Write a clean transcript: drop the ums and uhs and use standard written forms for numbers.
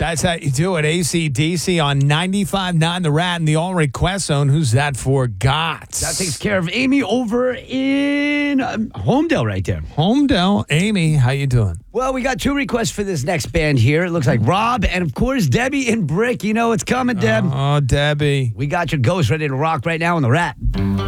That's how you do it. AC/DC on 95.9 The Rat in the All Request Zone. Who's that for? Gots. That takes care of Amy over in Homedale right there. Homedale. Amy, how you doing? Well, we got 2 requests for this next band here. It looks like Rob and, of course, Debbie and Brick. You know it's coming, Deb. Oh, Debbie. We got your ghost ready to rock right now on The Rat.